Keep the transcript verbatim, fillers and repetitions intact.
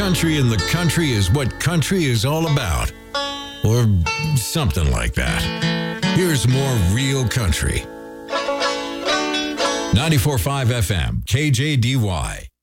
country in the country is what country is all about. Or something like that. Here's more real country. ninety-four point five F M, K J D Y.